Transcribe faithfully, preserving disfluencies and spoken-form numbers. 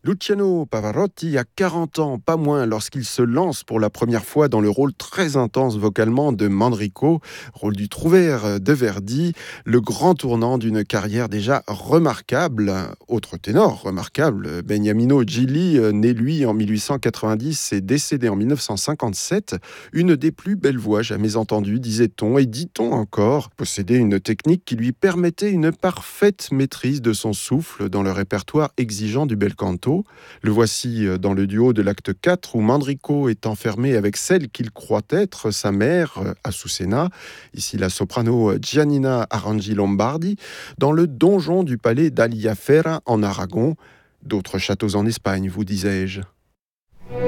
Luciano Pavarotti a quarante ans, pas moins, lorsqu'il se lance pour la première fois dans le rôle très intense vocalement de Manrico, rôle du Trouvère de Verdi, le grand tournant d'une carrière déjà remarquable. Autre ténor remarquable, Beniamino Gigli, né lui en mille huit cent quatre-vingt-dix et décédé en mille neuf cent cinquante-sept, une des plus belles voix jamais entendues, disait-on, et dit-on encore, possédait une technique qui lui permettait une parfaite maîtrise de son souffle dans le répertoire exigeant du bel canto. Le voici dans le duo de l'acte quatre où Manrico est enfermé avec celle qu'il croit être sa mère, Azucena, ici la soprano Giannina Arangi-Lombardi, dans le donjon du palais d'Aliaferra en Aragon. D'autres châteaux en Espagne, vous disais-je.